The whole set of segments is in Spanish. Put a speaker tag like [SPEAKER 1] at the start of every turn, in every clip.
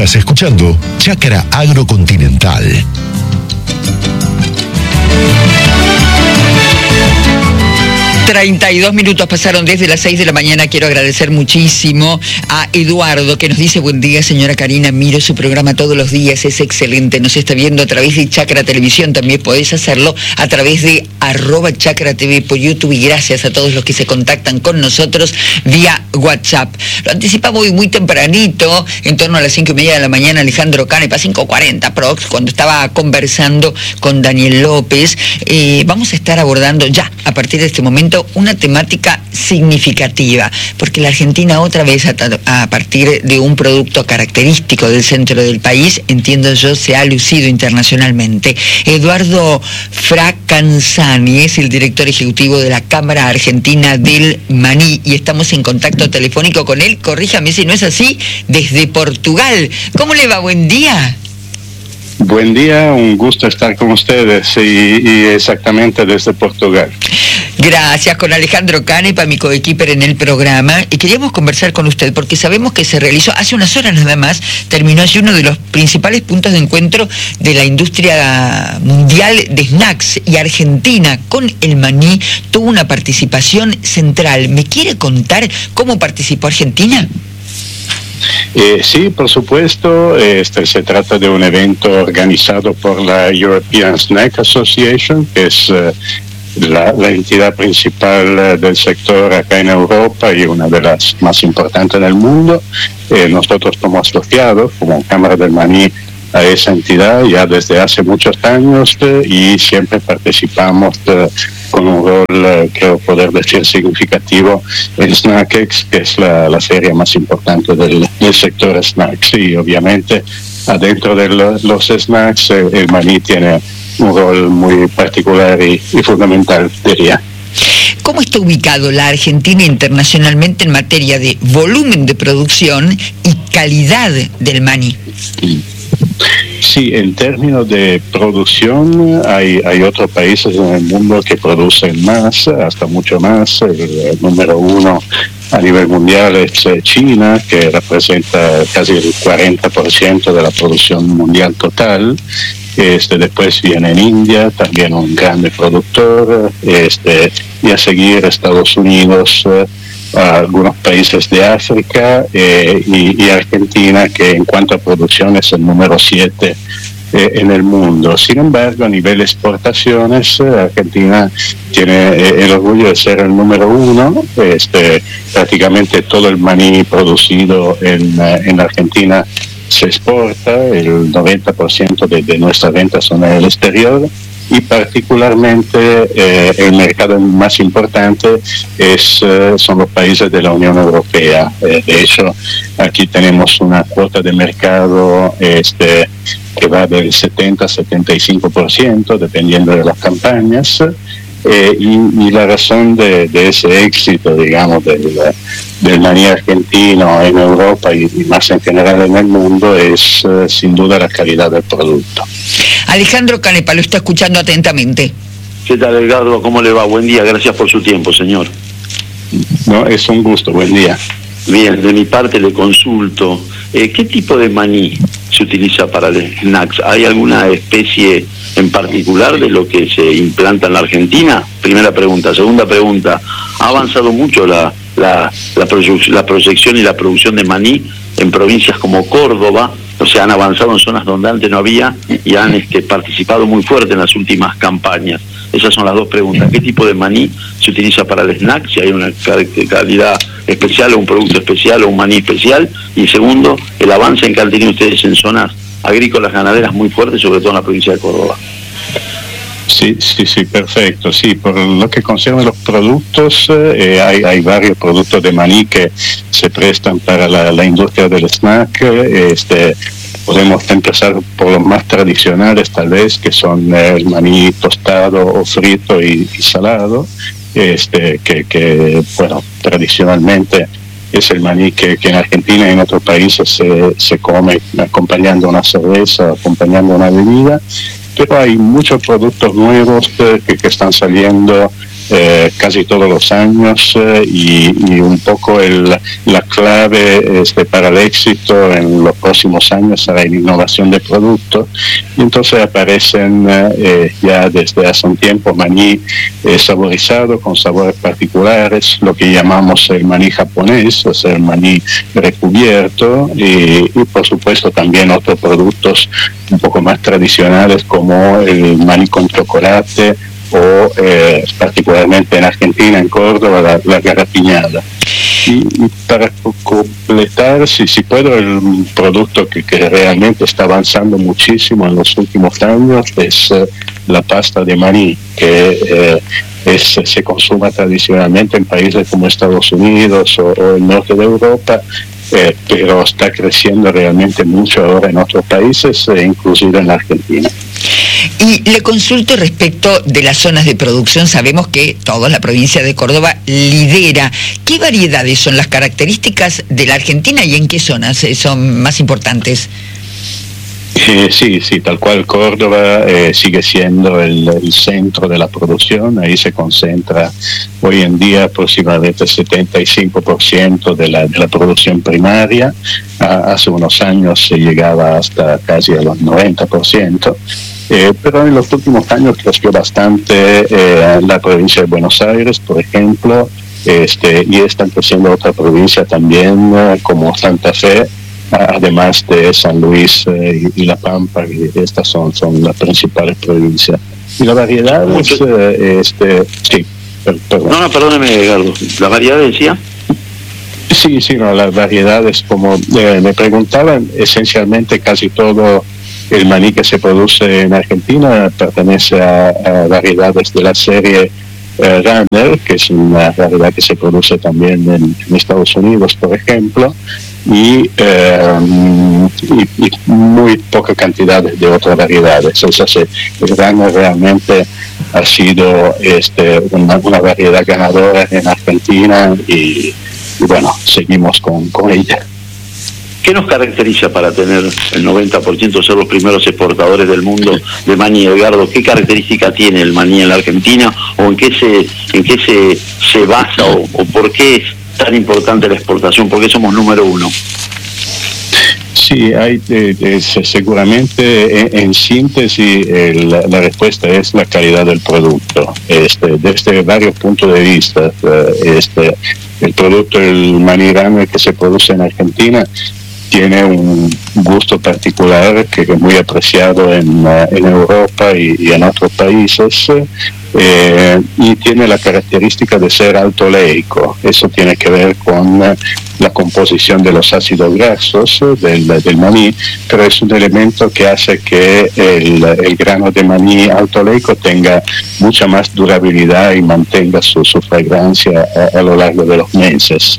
[SPEAKER 1] Estás escuchando Chácara Agrocontinental.
[SPEAKER 2] 32 minutos pasaron desde las 6 de la mañana. Quiero agradecer muchísimo a Eduardo, que nos dice: buen día, señora Karina, miro su programa todos los días, es excelente, nos está viendo a través de Chácara Televisión, también podés hacerlo a través de @ChácaraTV por YouTube, y gracias a todos los que se contactan con nosotros vía WhatsApp. Lo anticipamos hoy muy tempranito, en torno a las 5:30 de la mañana, Alejandro Canepa, 5:40 prox, cuando estaba conversando con Daniel López. Vamos a estar abordando ya, a partir de este momento, una temática significativa, porque la Argentina otra vez, a partir de un producto característico del centro del país, entiendo yo, se ha lucido internacionalmente. Eduardo Fracanzani es el director ejecutivo de la Cámara Argentina del Maní, y estamos en contacto telefónico con él, corríjame si no es así, desde Portugal. ¿Cómo le va? Buen día.
[SPEAKER 3] Buen día, un gusto estar con ustedes y exactamente desde Portugal.
[SPEAKER 2] Gracias, con Alejandro Canepa, mi coequiper en el programa, y queríamos conversar con usted porque sabemos que se realizó hace unas horas nada más, terminó allí uno de los principales puntos de encuentro de la industria mundial de snacks, y Argentina con el maní tuvo una participación central. ¿Me quiere contar cómo participó Argentina?
[SPEAKER 3] Sí, por supuesto. Se trata de un evento organizado por la European Snack Association, que es la entidad principal del sector acá en Europa y una de las más importantes del mundo. Nosotros como asociados, como Cámara del Maní, a esa entidad ya desde hace muchos años, y siempre participamos con un rol, creo poder decir, significativo en SnackX, que es la feria más importante del sector snacks. Y obviamente adentro de los snacks el maní tiene un rol muy particular y fundamental, diría.
[SPEAKER 2] ¿Cómo está ubicado la Argentina internacionalmente en materia de volumen de producción y calidad del maní?
[SPEAKER 3] Sí, en términos de producción hay otros países en el mundo que producen más, hasta mucho más. El número uno a nivel mundial es China, que representa casi el 40% de la producción mundial total. Después viene India, también un grande productor, y a seguir Estados Unidos, algunos países de África, y Argentina, que en cuanto a producción es el número 7 en el mundo. Sin embargo, a nivel de exportaciones, Argentina tiene el orgullo de ser el número 1. Prácticamente todo el maní producido en Argentina se exporta, el 90% de nuestras ventas son en el exterior, y particularmente el mercado más importante son los países de la Unión Europea. De hecho, aquí tenemos una cuota de mercado que va del 70-75%, dependiendo de las campañas. Y la razón de ese éxito, digamos, del maní argentino en Europa y más en general en el mundo es sin duda la calidad del producto.
[SPEAKER 2] Alejandro Canepa lo está escuchando atentamente.
[SPEAKER 4] ¿Qué tal, Edgardo? ¿Cómo le va? Buen día, gracias por su tiempo, señor.
[SPEAKER 3] No, es un gusto, buen día.
[SPEAKER 4] Bien, de mi parte le consulto, ¿qué tipo de maní se utiliza para los snacks? ¿Hay alguna especie en particular de lo que se implanta en la Argentina? Primera pregunta. Segunda pregunta, ¿ha avanzado mucho la proyección y la producción de maní en provincias como Córdoba? O sea, han avanzado en zonas donde antes no había y han participado muy fuerte en las últimas campañas. Esas son las dos preguntas. ¿Qué tipo de maní se utiliza para el snack? Si hay una calidad especial o un producto especial o un maní especial. Y segundo, el avance en que han tenido ustedes en zonas agrícolas, ganaderas muy fuertes, sobre todo en la provincia de Córdoba.
[SPEAKER 3] Sí, perfecto. Sí, por lo que concierne a los productos, hay varios productos de maní que se prestan para la industria del snack. Podemos empezar por los más tradicionales, tal vez, que son el maní tostado o frito y salado, que bueno, tradicionalmente es el maní que en Argentina y en otros países se come acompañando una cerveza, acompañando una bebida. Pero hay muchos productos nuevos que están saliendo casi todos los años, y un poco la clave para el éxito en los próximos años será la innovación de productos. Y entonces aparecen ya desde hace un tiempo maní saborizado con sabores particulares, lo que llamamos el maní japonés, o sea, el maní recubierto, y por supuesto también otros productos un poco más tradicionales como el maní con chocolate, o particularmente en Argentina, en Córdoba, la garrapiñada. Y para completar, si puedo, el producto que realmente está avanzando muchísimo en los últimos años es la pasta de maní, que se consuma tradicionalmente en países como Estados Unidos o el norte de Europa, pero está creciendo realmente mucho ahora en otros países, inclusive en la Argentina.
[SPEAKER 2] Y le consulto respecto de las zonas de producción. Sabemos que toda la provincia de Córdoba lidera. ¿Qué variedades son las características de la Argentina y en qué zonas son más importantes?
[SPEAKER 3] Sí, tal cual. Córdoba sigue siendo el centro de la producción. Ahí se concentra hoy en día aproximadamente el 75% de la producción primaria. Hace unos años se llegaba hasta casi a los 90%. Pero en los últimos años creció bastante la provincia de Buenos Aires, por ejemplo, y están creciendo otra provincia también, como Santa Fe, además de San Luis y La Pampa, y estas son las principales provincias. Y la variedad es, sí, perdón.
[SPEAKER 4] No, perdóneme, Edgardo, ¿la variedad decía?
[SPEAKER 3] Sí, las variedades, como me preguntaban, esencialmente casi todo el maní que se produce en Argentina pertenece a variedades de la serie Runner, que es una variedad que se produce también en Estados Unidos, por ejemplo, y muy poca cantidad de otras variedades. O sea, el Runner realmente ha sido una variedad ganadora en Argentina, y bueno, seguimos con ella.
[SPEAKER 4] ¿Qué nos caracteriza para tener el 90%, ser los primeros exportadores del mundo de maní, Edgardo? ¿Qué característica tiene el maní en la Argentina, o en qué se basa, o por qué es tan importante la exportación? ¿Por qué somos número uno?
[SPEAKER 3] Sí, hay seguramente en síntesis la respuesta es la calidad del producto. Desde varios puntos de vista, el producto, el maní Runner que se produce en Argentina, tiene un gusto particular que es muy apreciado en Europa y en otros países, y tiene la característica de ser alto oleico. Eso tiene que ver con la composición de los ácidos grasos del maní, pero es un elemento que hace que el grano de maní alto oleico tenga mucha más durabilidad y mantenga su fragancia a lo largo de los meses.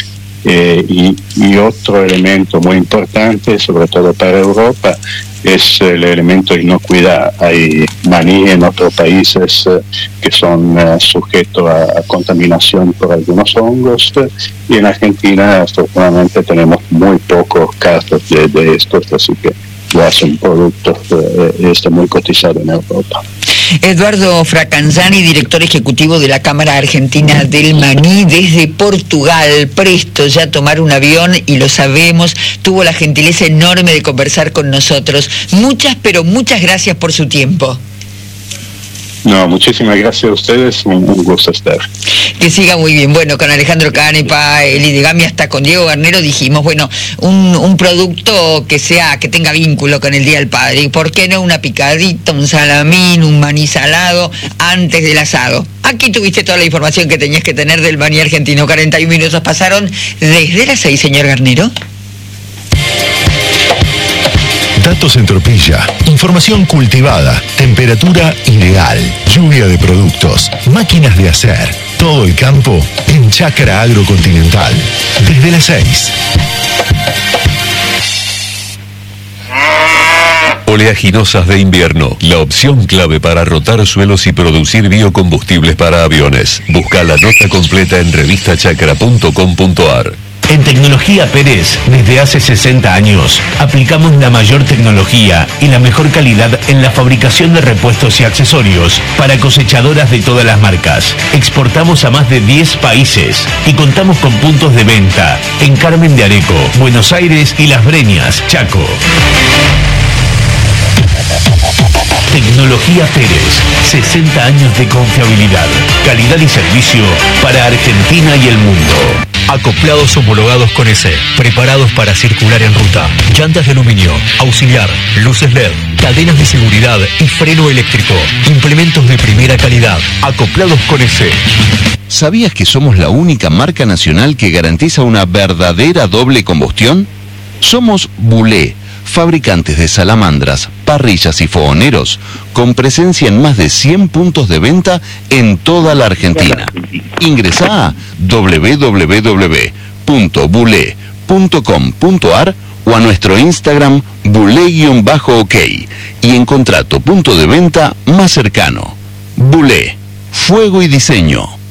[SPEAKER 3] Y otro elemento muy importante, sobre todo para Europa, es el elemento de inocuidad. Hay maní en otros países que son sujetos a contaminación por algunos hongos, y en Argentina afortunadamente tenemos muy pocos casos de estos, así que lo hace un producto muy cotizado en Europa.
[SPEAKER 2] Eduardo Fracanzani, director ejecutivo de la Cámara Argentina del Maní, desde Portugal, presto ya a tomar un avión, y lo sabemos, tuvo la gentileza enorme de conversar con nosotros. Pero muchas gracias por su tiempo.
[SPEAKER 3] No, muchísimas gracias a ustedes, un gusto estar.
[SPEAKER 2] Que siga muy bien. Bueno, con Alejandro Canepa, Eli de Gami, hasta con Diego Garnero dijimos, bueno, un producto que tenga vínculo con el Día del Padre. ¿Y por qué no una picadita, un salamín, un maní salado antes del asado? Aquí tuviste toda la información que tenías que tener del maní argentino. 41 minutos pasaron desde las 6, señor Garnero.
[SPEAKER 1] Datos en Tropilla, información cultivada, temperatura ideal, lluvia de productos, máquinas de hacer, todo el campo en Chácara Agrocontinental, desde las 6.
[SPEAKER 5] Oleaginosas de invierno, la opción clave para rotar suelos y producir biocombustibles para aviones. Busca la nota completa en revistachacra.com.ar.
[SPEAKER 6] En Tecnología Pérez, desde hace 60 años, aplicamos la mayor tecnología y la mejor calidad en la fabricación de repuestos y accesorios para cosechadoras de todas las marcas. Exportamos a más de 10 países y contamos con puntos de venta en Carmen de Areco, Buenos Aires y Las Breñas, Chaco. Tecnología Pérez, 60 años de confiabilidad, calidad y servicio para Argentina y el mundo.
[SPEAKER 7] Acoplados homologados con EC, preparados para circular en ruta. Llantas de aluminio, auxiliar, luces LED, cadenas de seguridad y freno eléctrico. Implementos de primera calidad. Acoplados con EC.
[SPEAKER 8] ¿Sabías que somos la única marca nacional que garantiza una verdadera doble combustión? Somos Bulé, fabricantes de salamandras, parrillas y fogoneros, con presencia en más de 100 puntos de venta en toda la Argentina. Ingresá a www.bulé.com.ar o a nuestro Instagram bulé_ok y encontrá tu punto de venta más cercano. Bulé, fuego y diseño.